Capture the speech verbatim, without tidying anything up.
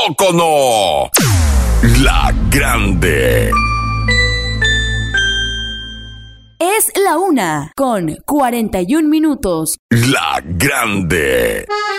poco no? La Grande. Es la una con cuarenta y un minutos. La Grande.